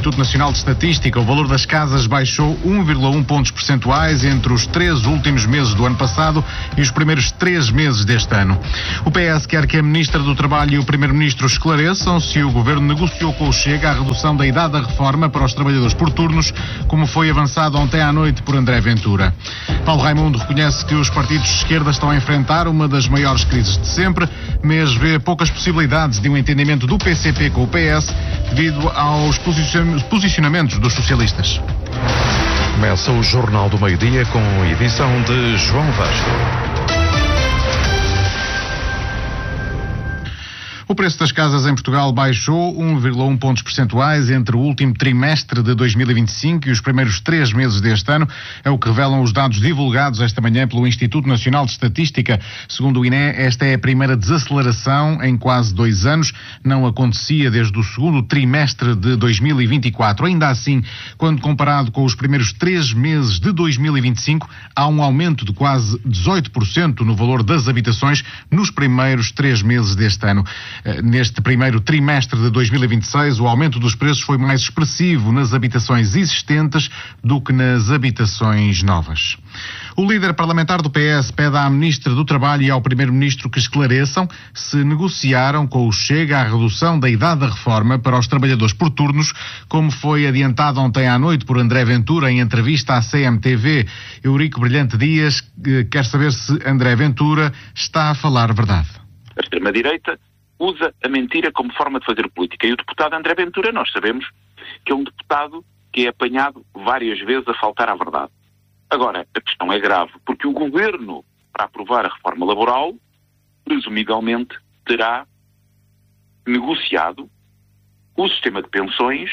Instituto Nacional de Estatística, o valor das casas baixou 1,1 pontos percentuais entre os 3 últimos meses do ano passado e os primeiros 3 meses deste ano. O PS quer que a Ministra do Trabalho e o Primeiro-Ministro esclareçam se o Governo negociou com o Chega a redução da idade da reforma para os trabalhadores por turnos, como foi avançado ontem à noite por André Ventura. Paulo Raimundo reconhece que os partidos de esquerda estão a enfrentar uma das maiores crises de sempre, mas vê poucas possibilidades de um entendimento do PCP com o PS devido aos posicionamentos dos socialistas. Começa o Jornal do Meio-Dia com a edição de João Vasco. O preço das casas em Portugal baixou 1,1 pontos percentuais entre o último trimestre de 2025 e os primeiros 3 meses deste ano. É o que revelam os dados divulgados esta manhã pelo Instituto Nacional de Estatística. Segundo o INE, esta é a primeira desaceleração em quase 2 anos. Não acontecia desde o segundo trimestre de 2024. Ainda assim, quando comparado com os primeiros 3 meses de 2025, há um aumento de quase 18% no valor das habitações nos primeiros 3 meses deste ano. Neste primeiro trimestre de 2026, o aumento dos preços foi mais expressivo nas habitações existentes do que nas habitações novas. O líder parlamentar do PS pede à Ministra do Trabalho e ao Primeiro-Ministro que esclareçam se negociaram com o Chega a redução da idade da reforma para os trabalhadores por turnos, como foi adiantado ontem à noite por André Ventura em entrevista à CMTV. Eurico Brilhante Dias quer saber se André Ventura está a falar verdade. A extrema-direita usa a mentira como forma de fazer política. E o deputado André Ventura, nós sabemos que é um deputado que é apanhado várias vezes a faltar à verdade. Agora, a questão é grave, porque o Governo, para aprovar a reforma laboral, presumivelmente terá negociado o sistema de pensões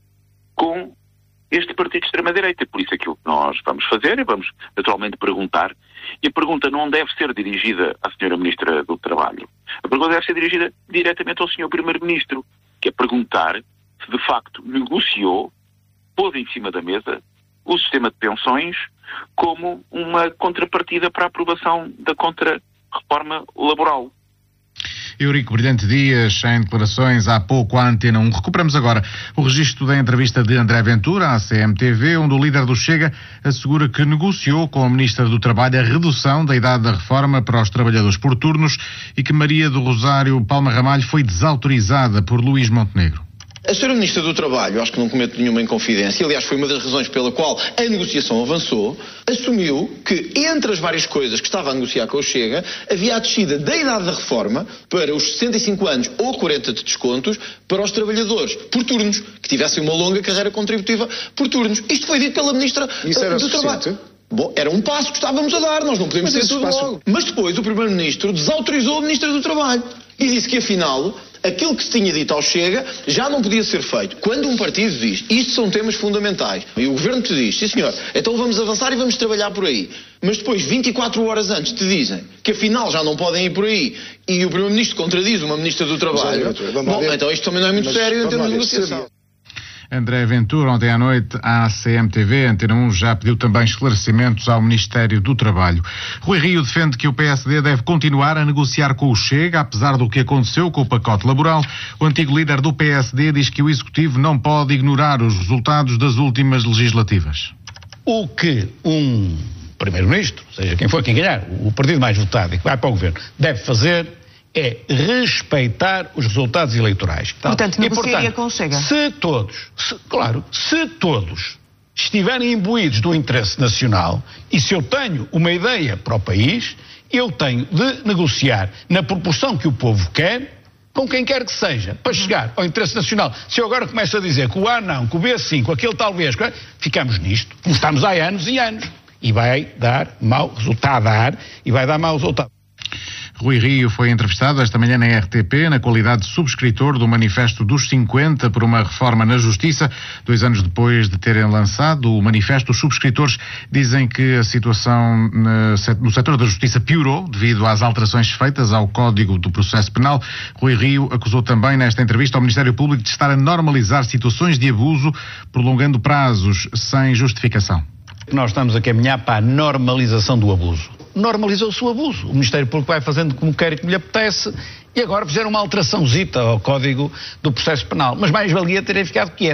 com este partido de extrema-direita. Por isso aquilo que nós vamos fazer é vamos naturalmente perguntar, e a pergunta não deve ser dirigida à Sra. Ministra do Trabalho. A pergunta deve ser dirigida diretamente ao Sr. Primeiro-Ministro, que é perguntar se de facto negociou, pôs em cima da mesa o sistema de pensões como uma contrapartida para a aprovação da contra-reforma laboral. Eurico Brilhante Dias, em declarações há pouco à Antena 1. Recuperamos agora o registro da entrevista de André Ventura à CMTV, onde o líder do Chega assegura que negociou com a Ministra do Trabalho a redução da idade da reforma para os trabalhadores por turnos e que Maria do Rosário Palma Ramalho foi desautorizada por Luís Montenegro. A Sra. Ministra do Trabalho, acho que não cometo nenhuma inconfidência, aliás foi uma das razões pela qual a negociação avançou, assumiu que entre as várias coisas que estava a negociar com o Chega, havia a descida da idade da reforma para os 65 anos ou 40 de descontos para os trabalhadores por turnos, que tivessem uma longa carreira contributiva por turnos. Isto foi dito pela Ministra do Trabalho. Bom, era um passo que estávamos a dar, nós não podemos ter tudo logo. Mas depois o Primeiro-Ministro desautorizou a Ministra do Trabalho e disse que afinal aquilo que se tinha dito ao Chega já não podia ser feito. Quando um partido diz, isto são temas fundamentais, e o Governo te diz, sim senhor, então vamos avançar e vamos trabalhar por aí. Mas depois, 24 horas antes, te dizem que afinal já não podem ir por aí, e o Primeiro-Ministro contradiz uma Ministra do Trabalho, bom, então isto também não é muito sério em termos de negociação. André Ventura, ontem à noite, à CMTV, Antena 1, já pediu também esclarecimentos ao Ministério do Trabalho. Rui Rio defende que o PSD deve continuar a negociar com o Chega, apesar do que aconteceu com o pacote laboral. O antigo líder do PSD diz que o Executivo não pode ignorar os resultados das últimas legislativas. O que um Primeiro-Ministro, seja quem for quem ganhar, o partido mais votado e que vai para o Governo, deve fazer é respeitar os resultados eleitorais. Portanto, negociaria com o Chega. Se todos estiverem imbuídos do interesse nacional e se eu tenho uma ideia para o país, eu tenho de negociar na proporção que o povo quer, com quem quer que seja, para chegar ao interesse nacional. Se eu agora começo a dizer que o A não, que o B sim, que aquele talvez, ficamos nisto, como estamos há anos e anos, e vai dar mau resultado, e vai dar mau resultado. Rui Rio foi entrevistado esta manhã na RTP, na qualidade de subscritor do Manifesto dos 50 por uma reforma na Justiça. 2 anos depois de terem lançado o manifesto, os subscritores dizem que a situação no setor da Justiça piorou devido às alterações feitas ao Código do Processo Penal. Rui Rio acusou também nesta entrevista ao Ministério Público de estar a normalizar situações de abuso, prolongando prazos sem justificação. Nós estamos a caminhar para a normalização do abuso. Normalizou-se o abuso. O Ministério Público vai fazendo como quer e como lhe apetece e agora fizeram uma alteraçãozita ao Código do Processo Penal. Mas mais valia terem ficado quietos.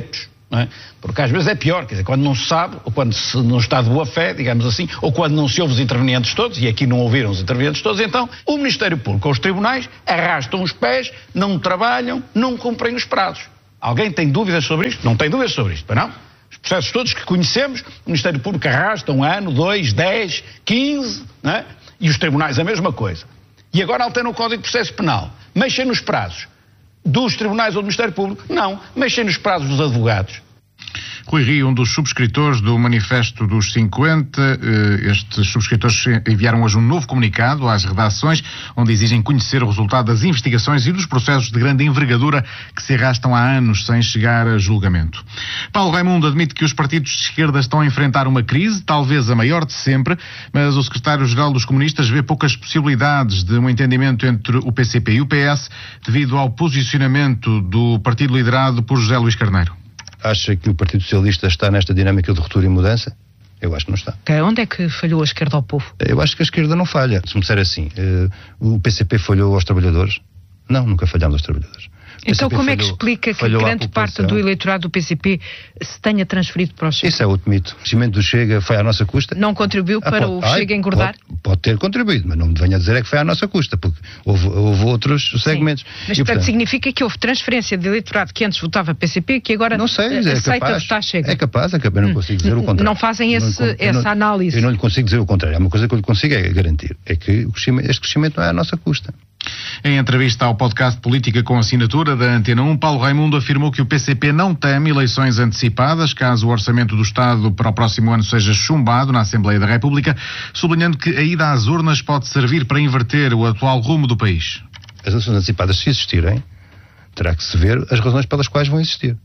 Não é? Porque às vezes é pior, quer dizer, quando não se sabe, ou quando se não está de boa fé, digamos assim, ou quando não se ouve os intervenientes todos, e aqui não ouviram os intervenientes todos, então o Ministério Público ou os tribunais arrastam os pés, não trabalham, não cumprem os prazos. Alguém tem dúvidas sobre isto? Não tem dúvidas sobre isto, não? Os processos todos que conhecemos, o Ministério Público arrasta 1 ano, 2, 10, 15, não é? E os tribunais a mesma coisa. E agora alteram o Código de Processo Penal, mexem nos prazos dos tribunais ou do Ministério Público? Não, mexem nos prazos dos advogados. Rui Rio, um dos subscritores do Manifesto dos 50, estes subscritores enviaram hoje um novo comunicado às redações, onde exigem conhecer o resultado das investigações e dos processos de grande envergadura que se arrastam há anos sem chegar a julgamento. Paulo Raimundo admite que os partidos de esquerda estão a enfrentar uma crise, talvez a maior de sempre, mas o secretário-geral dos comunistas vê poucas possibilidades de um entendimento entre o PCP e o PS devido ao posicionamento do partido liderado por José Luís Carneiro. Acha que o Partido Socialista está nesta dinâmica de ruptura e mudança? Eu acho que não está. Onde é que falhou a esquerda ao povo? Eu acho que a esquerda não falha. Se me disser assim, o PCP falhou aos trabalhadores? Não, nunca falhamos aos trabalhadores. Então como é que explica que grande parte do eleitorado do PCP se tenha transferido para o Chega? Isso é outro mito. O crescimento do Chega foi à nossa custa. Não contribuiu para o Chega engordar? Pode ter contribuído, mas não me venha dizer é que foi à nossa custa, porque houve outros segmentos. Sim. Mas portanto significa que houve transferência de eleitorado que antes votava PCP que agora não sei, aceita votar Chega? É capaz, eu não consigo dizer o contrário. Não fazem essa análise? Eu não lhe consigo dizer o contrário. Há uma coisa que eu lhe consigo é garantir, é que este crescimento não é à nossa custa. Em entrevista ao podcast Política com Assinatura da Antena 1, Paulo Raimundo afirmou que o PCP não teme eleições antecipadas, caso o orçamento do Estado para o próximo ano seja chumbado na Assembleia da República, sublinhando que a ida às urnas pode servir para inverter o atual rumo do país. As eleições antecipadas, se existirem, terá que se ver as razões pelas quais vão existir.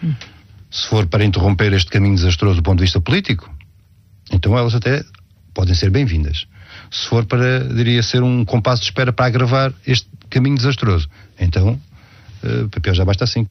Se for para interromper este caminho desastroso do ponto de vista político, então elas até podem ser bem-vindas. Se for para, diria, ser um compasso de espera para agravar este caminho desastroso, então, papel já basta assim.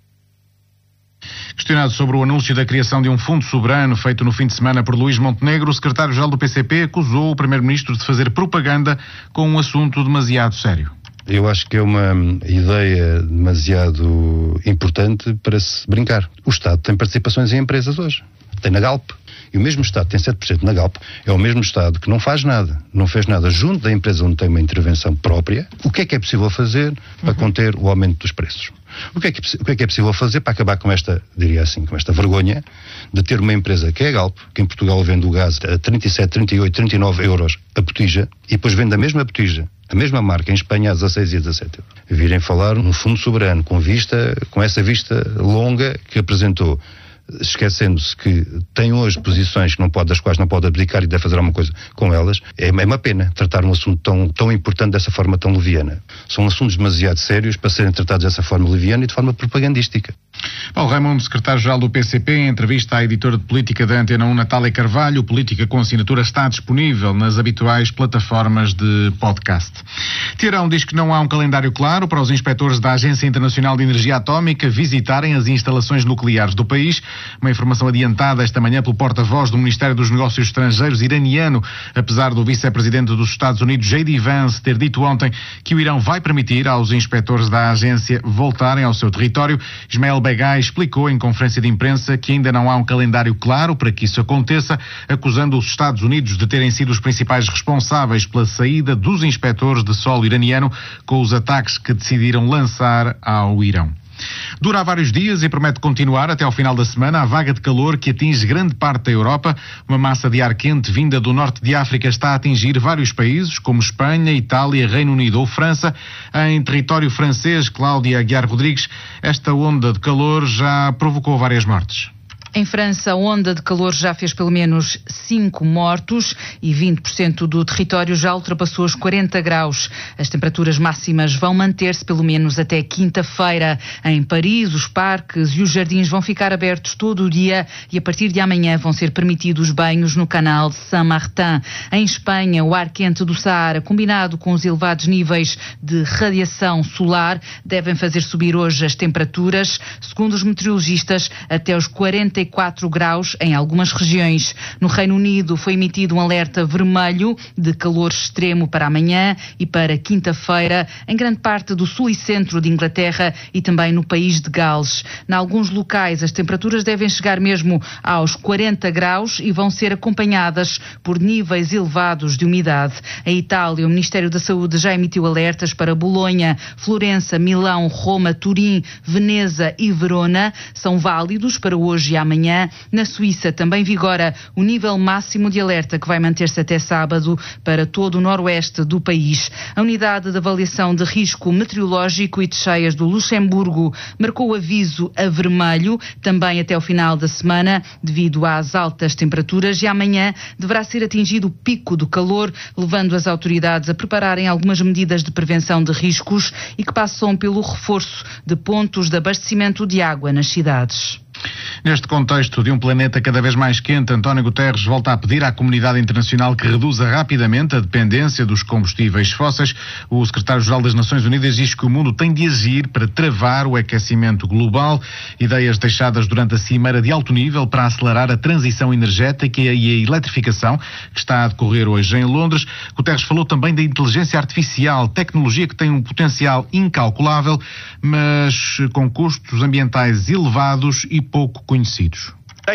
Questionado sobre o anúncio da criação de um fundo soberano feito no fim de semana por Luís Montenegro, o secretário-geral do PCP acusou o primeiro-ministro de fazer propaganda com um assunto demasiado sério. Eu acho que é uma ideia demasiado importante para se brincar. O Estado tem participações em empresas hoje. Tem na Galp. E o mesmo Estado que tem 7% na Galp é o mesmo Estado que não faz nada. Não fez nada junto da empresa onde tem uma intervenção própria. O que é possível fazer para conter o aumento dos preços? O que é possível fazer para acabar com esta, diria assim, com esta vergonha de ter uma empresa que é a Galp, que em Portugal vende o gás a 37, 38, 39 euros a botija, e depois vende a mesma botija, a mesma marca, em Espanha a 16 e 17 euros. Virem falar num fundo soberano com essa vista longa que apresentou, esquecendo-se que tem hoje posições das quais não pode abdicar e deve fazer alguma coisa com elas. É uma pena tratar um assunto tão importante dessa forma tão leviana. São assuntos demasiado sérios para serem tratados dessa forma leviana e de forma propagandística. Paulo Raimundo, secretário-geral do PCP, em entrevista à editora de política da Antena 1, Natália Carvalho. O Política com Assinatura está disponível nas habituais plataformas de podcast. Teherão diz que não há um calendário claro para os inspectores da Agência Internacional de Energia Atómica visitarem as instalações nucleares do país. Uma informação adiantada esta manhã pelo porta-voz do Ministério dos Negócios Estrangeiros iraniano, apesar do vice-presidente dos Estados Unidos, J.D. Vance, ter dito ontem que o Irão vai permitir aos inspectores da agência voltarem ao seu território. Ismael Begay explicou em conferência de imprensa que ainda não há um calendário claro para que isso aconteça, acusando os Estados Unidos de terem sido os principais responsáveis pela saída dos inspectores de solo iraniano com os ataques que decidiram lançar ao Irão. Dura há vários dias e promete continuar até ao final da semana a vaga de calor que atinge grande parte da Europa. Uma massa de ar quente vinda do norte de África está a atingir vários países, como Espanha, Itália, Reino Unido ou França. Em território francês, Cláudia Aguiar Rodrigues, esta onda de calor já provocou várias mortes. Em França, a onda de calor já fez pelo menos 5 mortos e 20% do território já ultrapassou os 40 graus. As temperaturas máximas vão manter-se pelo menos até quinta-feira. Em Paris, os parques e os jardins vão ficar abertos todo o dia e a partir de amanhã vão ser permitidos banhos no canal de Saint-Martin. Em Espanha, o ar quente do Saara, combinado com os elevados níveis de radiação solar, devem fazer subir hoje as temperaturas, segundo os meteorologistas, até os 44 34 graus em algumas regiões. No Reino Unido foi emitido um alerta vermelho de calor extremo para amanhã e para quinta-feira, em grande parte do sul e centro de Inglaterra e também no país de Gales. Em alguns locais as temperaturas devem chegar mesmo aos 40 graus e vão ser acompanhadas por níveis elevados de umidade. Em Itália, o Ministério da Saúde já emitiu alertas para Bolonha, Florença, Milão, Roma, Turim, Veneza e Verona. São válidos para hoje e amanhã. Na Suíça também vigora o nível máximo de alerta que vai manter-se até sábado para todo o noroeste do país. A unidade de avaliação de risco meteorológico e de cheias do Luxemburgo marcou o aviso a vermelho também até o final da semana devido às altas temperaturas e amanhã deverá ser atingido o pico do calor, levando as autoridades a prepararem algumas medidas de prevenção de riscos e que passam pelo reforço de pontos de abastecimento de água nas cidades. Neste contexto de um planeta cada vez mais quente, António Guterres volta a pedir à comunidade internacional que reduza rapidamente a dependência dos combustíveis fósseis. O secretário-geral das Nações Unidas diz que o mundo tem de agir para travar o aquecimento global. Ideias deixadas durante a cimeira de alto nível para acelerar a transição energética e a eletrificação que está a decorrer hoje em Londres. Guterres falou também da inteligência artificial, tecnologia que tem um potencial incalculável, mas com custos ambientais elevados e pouco conhecidos.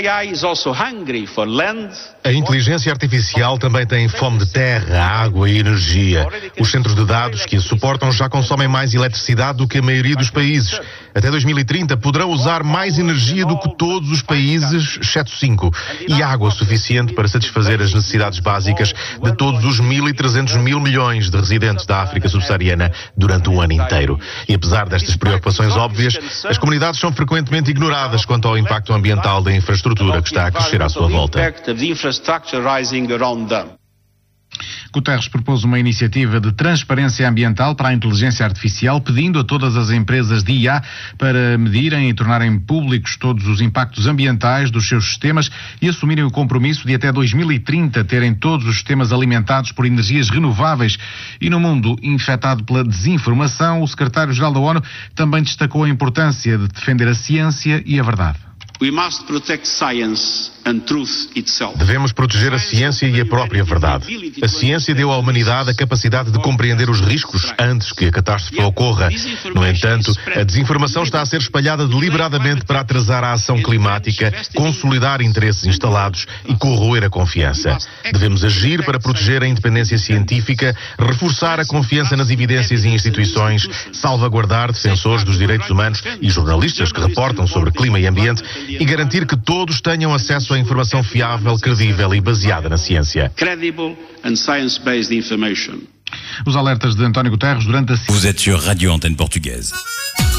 A inteligência artificial também tem fome de terra, água e energia. Os centros de dados que a suportam já consomem mais eletricidade do que a maioria dos países. Até 2030 poderão usar mais energia do que todos os países, exceto 5, e água suficiente para satisfazer as necessidades básicas de todos os 1.300 mil milhões de residentes da África subsaariana durante um ano inteiro. E apesar destas preocupações óbvias, as comunidades são frequentemente ignoradas quanto ao impacto ambiental da infraestrutura que está a crescer à sua volta. Guterres propôs uma iniciativa de transparência ambiental para a inteligência artificial, pedindo a todas as empresas de IA para medirem e tornarem públicos todos os impactos ambientais dos seus sistemas e assumirem o compromisso de até 2030 terem todos os sistemas alimentados por energias renováveis. E no mundo infectado pela desinformação, o secretário-geral da ONU também destacou a importância de defender a ciência e a verdade. Devemos proteger a ciência e a própria verdade. A ciência deu à humanidade a capacidade de compreender os riscos antes que a catástrofe ocorra. No entanto, a desinformação está a ser espalhada deliberadamente para atrasar a ação climática, consolidar interesses instalados e corroer a confiança. Devemos agir para proteger a independência científica, reforçar a confiança nas evidências e instituições, salvaguardar defensores dos direitos humanos e jornalistas que reportam sobre clima e ambiente e garantir que todos tenham acesso à informação fiável, credível e baseada na ciência. Os alertas de António Guterres durante a... Vous êtes sur Radio Antenne Portugaise.